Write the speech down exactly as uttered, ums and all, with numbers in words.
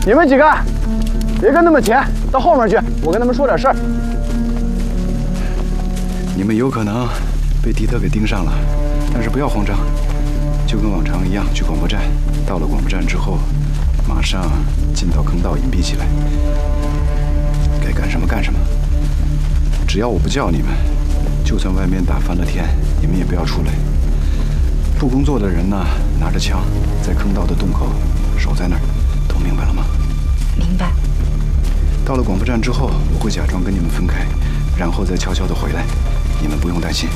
你们几个别跟他们前，到后面去，我跟他们说点事儿。 你们有可能被迪特给盯上了，但是不要慌张，就跟往常一样去广播站。到了广播站之后，马上进到坑道隐蔽起来，该干什么干什么。只要我不叫你们，就算外面打翻了天，你们也不要出来。副工作的人呢，拿着枪在坑道的洞口守在那儿，都明白了吗？ 明白。 到了广播站之后，我会假装跟你们分开，然后再悄悄地回来，你们不用担心。